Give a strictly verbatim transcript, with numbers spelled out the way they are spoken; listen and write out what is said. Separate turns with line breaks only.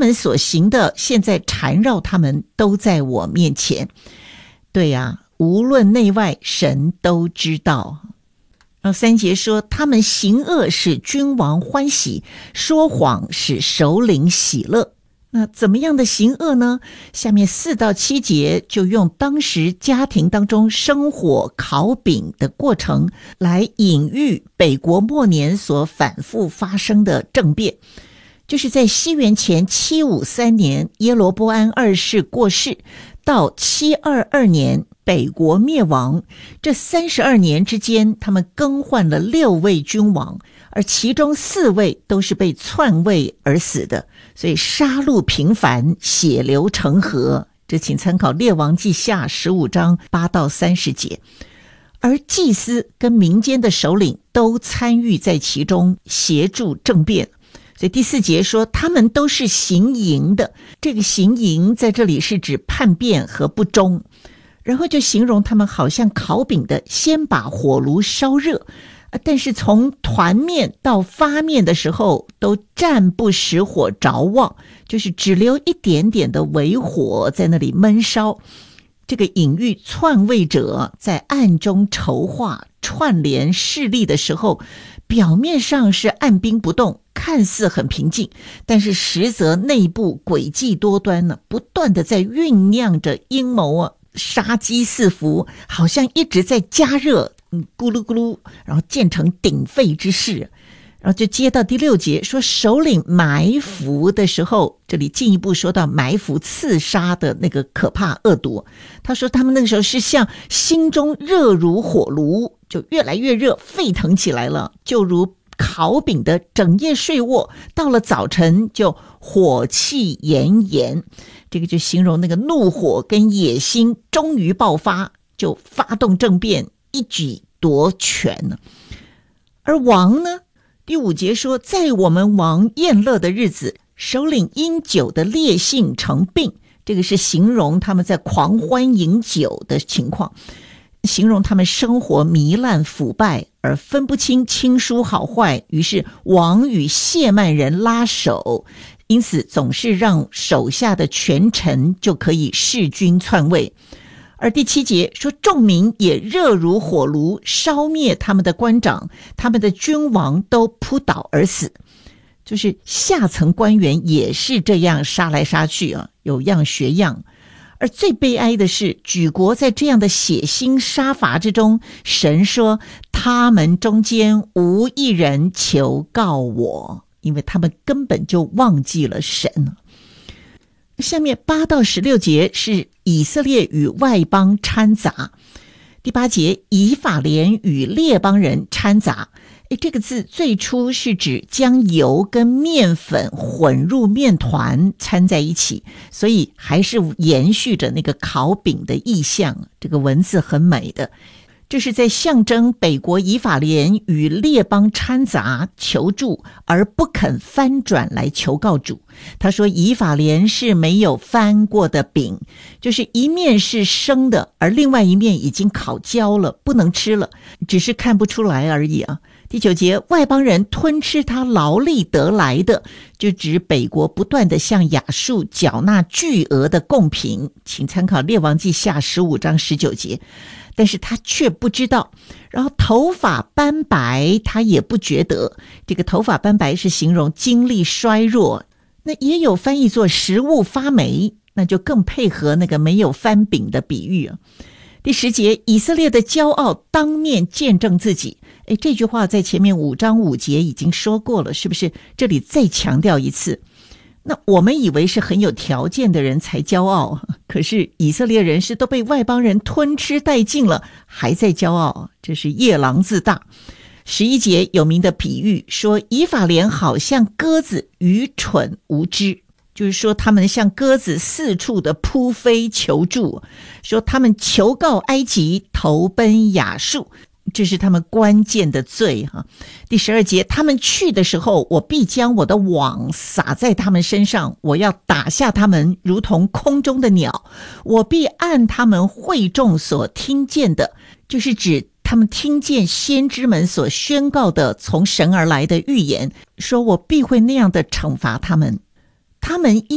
们所行的现在缠绕他们，都在我面前。对呀、啊，无论内外，神都知道。然后三节说，他们行恶使君王欢喜，说谎使首领喜乐。那怎么样的行恶呢？下面四到七节就用当时家庭当中生火烤饼的过程来隐喻北国末年所反复发生的政变。就是在西元前七五三年耶罗波安二世过世，到七二二年北国灭亡，这三十二年之间，他们更换了六位君王，而其中四位都是被篡位而死的，所以杀戮频繁，血流成河。这请参考列王记下十五章八到三十节。而祭司跟民间的首领都参与在其中，协助政变。所以第四节说他们都是行淫的，这个行淫在这里是指叛变和不忠，然后就形容他们好像烤饼的，先把火炉烧热，但是从团面到发面的时候都暂不使火着旺，就是只留一点点的微火在那里闷烧。这个隐喻篡位者在暗中筹划串联势力的时候，表面上是按兵不动，看似很平静，但是实则内部诡计多端呢，不断的在酝酿着阴谋啊，杀机四伏，好像一直在加热，嗯，咕噜咕噜，然后建成鼎沸之势。然后就接到第六节说首领埋伏的时候，这里进一步说到埋伏刺杀的那个可怕恶毒。他说他们那个时候是像心中热如火炉，就越来越热，沸腾起来了，就如烤饼的整夜睡卧，到了早晨就火气炎炎。这个就形容那个怒火跟野心终于爆发，就发动政变，一举夺权了。而王呢，第五节说，在我们王宴乐的日子，首领因酒的烈性成病，这个是形容他们在狂欢饮酒的情况，形容他们生活糜烂腐败，而分不清亲疏好坏，于是王与谢曼人拉手，因此总是让手下的权臣就可以弑君篡位。而第七节说，众民也热如火炉，烧灭他们的官长，他们的君王都扑倒而死。就是下层官员也是这样杀来杀去啊，有样学样。而最悲哀的是，举国在这样的血腥杀伐之中，神说他们中间无一人求告我，因为他们根本就忘记了神。下面八到十六节是以色列与外邦掺杂。第八节，以法莲与列邦人掺杂。诶，这个字最初是指将油跟面粉混入面团掺在一起，所以还是延续着那个烤饼的意象。这个文字很美的，这是在象征北国以法莲与列邦掺杂求助，而不肯翻转来求告主。他说以法莲是没有翻过的饼，就是一面是生的，而另外一面已经烤焦了，不能吃了，只是看不出来而已啊。第九节，外邦人吞吃他劳力得来的，就指北国不断的向亚述缴纳巨额的贡品，请参考列王记下十五章十九节。但是他却不知道，然后头发斑白他也不觉得，这个头发斑白是形容精力衰弱，那也有翻译作食物发霉，那就更配合那个没有翻饼的比喻啊。第十节，以色列的骄傲当面见证自己。诶，这句话在前面五章五节已经说过了，是不是？这里再强调一次。那我们以为是很有条件的人才骄傲，可是以色列人是都被外邦人吞吃殆尽了，还在骄傲，这是夜郎自大。十一节有名的比喻说，以法莲好像鸽子，愚蠢无知，就是说他们像鸽子四处的扑飞求助，说他们求告埃及，投奔亚述，这是他们关键的罪哈。第十二节，他们去的时候，我必将我的网撒在他们身上，我要打下他们如同空中的鸟，我必按他们会众所听见的，就是指他们听见先知们所宣告的从神而来的预言，说我必会那样的惩罚他们。他们